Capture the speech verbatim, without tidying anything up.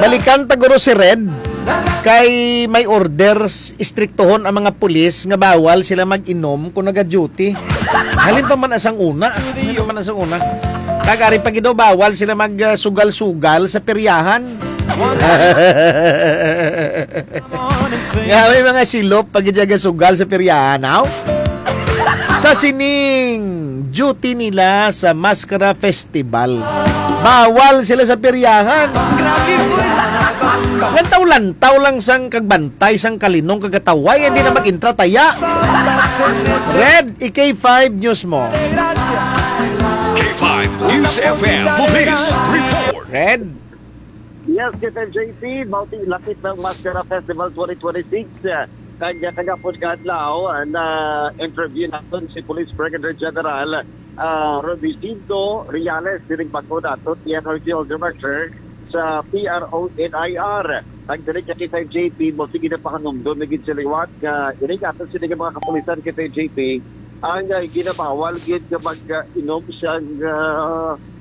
Balikan taguro si Red kay may orders istriktohon ang mga pulis nga bawal sila mag-inom kung naga-duty. Halin pa man asang una. Halin pa man asang una. Kagari pag daw bawal sila mag-sugal-sugal sa peryahan. Nga may mga silop pag sugal sa peryahan. Now, sa sining duty nila sa Mascara Festival, bawal sila sa peryahan. Lantaw-lantaw lang sang kagbantay, sang kalinong kagataway, hindi na mag-intra taya. Red, i K five News mo. K five News F M Police Report. Red? Yes, kita J P, bauti lapit ng Mascara Festival twenty twenty-six. Kanya kagapon kadlaw na interview natin si Police Brigadier General uh, Rodrigo Riales, diring pagko natin, P N R Field Director sa P R O N I R. Ang dinig kita J P, mo sige na pakanumdon, naging siliwat nga, dinig atin sila mga kapulisan kita J P, ang uh, ginabawal, gin kapag uh, inom siyang uh,